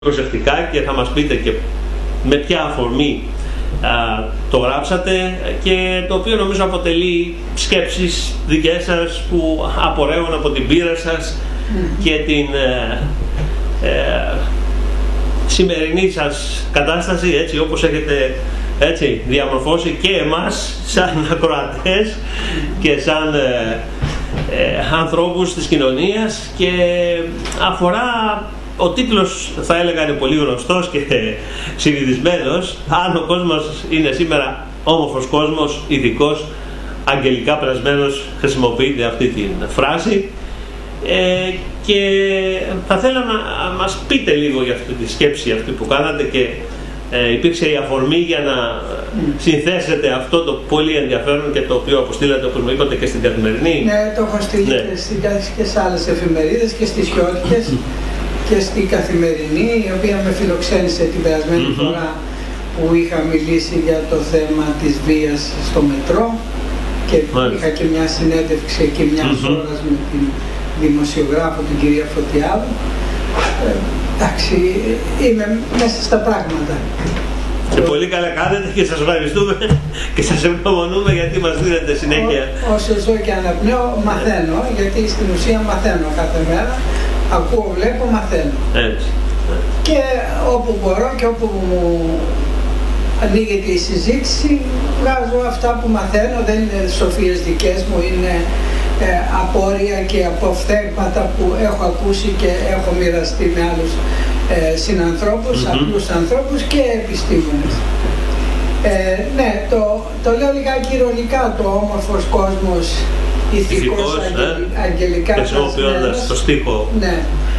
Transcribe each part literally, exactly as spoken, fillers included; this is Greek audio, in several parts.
προσεκτικά και θα μας πείτε και με ποια αφορμή α, το γράψατε, και το οποίο νομίζω αποτελεί σκέψεις δικές σας που απορρέουν από την πείρα σας mm. και την ε, ε, σημερινή σας κατάσταση, έτσι όπως έχετε έτσι διαμορφώσει και εμάς σαν ακροατές και σαν ε, ε, ανθρώπους της κοινωνίας, και αφορά, ο τίτλος θα έλεγα είναι πολύ γνωστός και συνηθισμένος: αν ο κόσμος είναι σήμερα όμορφος κόσμος, ειδικός, αγγελικά περασμένος, χρησιμοποιείται αυτή τη φράση, ε, και θα θέλω να μας πείτε λίγο για αυτή τη σκέψη αυτή που κάνατε, και ε, υπήρξε η αφορμή για να συνθέσετε αυτό το πολύ ενδιαφέρον και το οποίο αποστήλατε, όπως μου είπατε, και στην Καθημερινή. Ναι, το έχω στείλει ναι. και σε άλλες εφημερίδες και στις Χιώτικες και στην Καθημερινή, η οποία με φιλοξένησε την περασμένη mm-hmm. φορά που είχα μιλήσει για το θέμα της βίας στο μετρό, και Μάλιστα. είχα και μια συνέντευξη εκεί μια mm-hmm. ώρας με την δημοσιογράφο, την κυρία Φωτιάδου. Ε, εντάξει, είμαι μέσα στα πράγματα. Και πολύ καλά κάνετε και σας ευχαριστούμε και σας ευγνωμονούμε γιατί μας δίνετε συνέχεια. Ό, όσο ζω και αναπνέω μαθαίνω, γιατί στην ουσία μαθαίνω κάθε μέρα. Ακούω, βλέπω, μαθαίνω. Έτσι. Και όπου μπορώ και όπου μου ανοίγεται η συζήτηση, βγάζω αυτά που μαθαίνω. Δεν είναι σοφίες δικές μου, είναι ε, απόρρια και αποφθέγματα που έχω ακούσει και έχω μοιραστεί με άλλους ε, συνανθρώπους, mm-hmm. απλούς ανθρώπους και επιστήμονες. Ε, ναι, το, το λέω λιγάκι ειρωνικά, το όμορφος κόσμος, ηθικός, αγγελ, ε? αγγελικά χρησιμοποιώντας το στίχο. Ναι,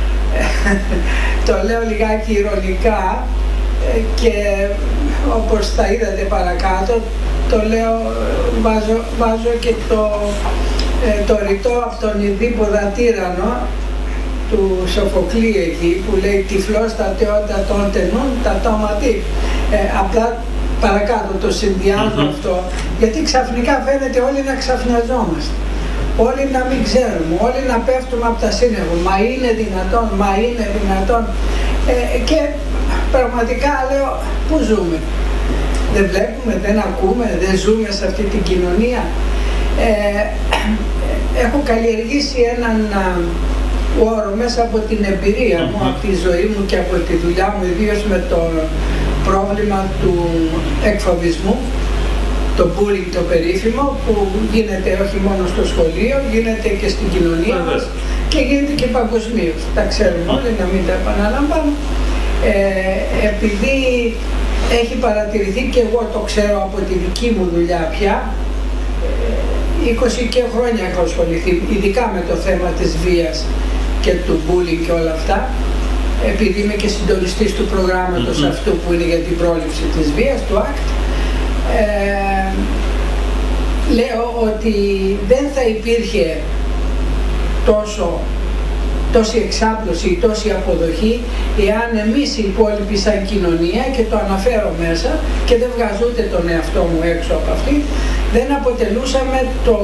το λέω λιγάκι ειρωνικά, και όπως θα είδατε παρακάτω, το λέω, βάζω, βάζω και το, το ρητό από τον Ιδίποδα Τύρανο του Σοφοκλή εκεί, που λέει «Τυφλός τα τεόντα των τενούν, τα τόματι». Ε, απλά παρακάτω το συνδυάζω mm-hmm. αυτό, γιατί ξαφνικά φαίνεται όλοι να ξαφνιαζόμαστε. Όλοι να μην ξέρουμε, όλοι να πέφτουμε από τα σύννεφα. Μα είναι δυνατόν, μα είναι δυνατόν. Ε, και πραγματικά λέω, πού ζούμε? Δεν βλέπουμε, δεν ακούμε, δεν ζούμε σε αυτή την κοινωνία. Ε, έχω καλλιεργήσει έναν όρο μέσα από την εμπειρία μου, από τη ζωή μου και από τη δουλειά μου, ιδίως με το πρόβλημα του εκφοβισμού, το bullying το περίφημο, που γίνεται όχι μόνο στο σχολείο, γίνεται και στην κοινωνία μας και γίνεται και παγκοσμίως. Τα ξέρουμε όλοι, να μην τα επαναλαμβάνω. Ε, επειδή έχει παρατηρηθεί, και εγώ το ξέρω από τη δική μου δουλειά πια, είκοσι και χρόνια έχω ασχοληθεί ειδικά με το θέμα της βίας και του bullying και όλα αυτά, επειδή είμαι και συντονιστής του προγράμματος mm-hmm. αυτού που είναι για την πρόληψη της βίας, του έκτ. Ε, λέω ότι δεν θα υπήρχε τόσο, τόση εξάπλωση ή τόση αποδοχή εάν εμείς οι υπόλοιποι σαν κοινωνία, και το αναφέρω μέσα και δεν βγάζω ούτε τον εαυτό μου έξω από αυτή, δεν αποτελούσαμε το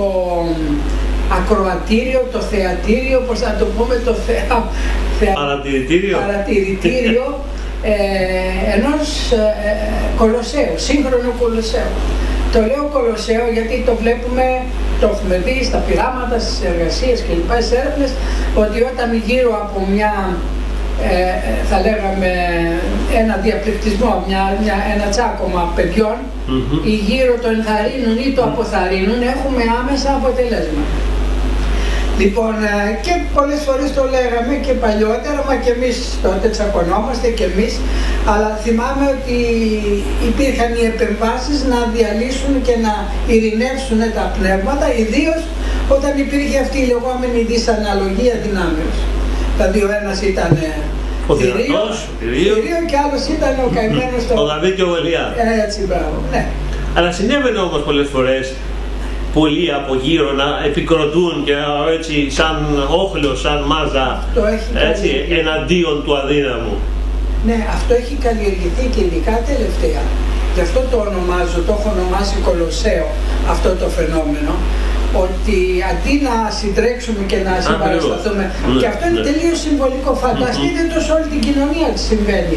ακροατήριο, το θεατήριο, πώς θα το πούμε, το θεα... θεα... παρατηρητήριο, παρατηρητήριο ε, ενός ε, κολοσσέου, σύγχρονου κολοσσέου. Το λέω κολοσσέο γιατί το βλέπουμε, το έχουμε δει στα πειράματα, στις εργασίες κλπ, στις έρευνες, ότι όταν γύρω από μια, ε, θα λέγαμε, ένα διαπληκτισμό, μια, μια, ένα τσάκωμα παιδιών, mm-hmm. ή γύρω το ενθαρρύνουν ή το αποθαρρύνουν, έχουμε άμεσα αποτελέσματα. Λοιπόν, και πολλές φορές το λέγαμε και παλιότερα, μα και εμείς τότε τσακωνόμαστε και εμείς, αλλά θυμάμαι ότι υπήρχαν οι επεμβάσεις να διαλύσουν και να ειρηνεύσουν τα πνεύματα, ιδίως όταν υπήρχε αυτή η λεγόμενη δυσαναλογία δυνάμεως. Δηλαδή ο ένας ήταν ο δυνατός, θηρίο, και άλλος ήταν ο καημένος το... ο Δαβίδ και ο Γολιάθ. Έτσι, μπράβο, ναι. Αλλά συνέβαινε όμως πολλές φορές πολλοί από γύρω να επικροτούν και έτσι σαν όχλος, σαν μάζα, έτσι, εναντίον του αδύναμου. Ναι, αυτό έχει καλλιεργηθεί και ειδικά τελευταία. Γι' αυτό το ονομάζω, το έχω ονομάσει κολοσσέο αυτό το φαινόμενο, ότι αντί να συντρέξουμε και να συμπαρασταθούμε, ναι, και αυτό είναι ναι. τελείως συμβολικό. Φανταστείτε το σε όλη την κοινωνία τι συμβαίνει.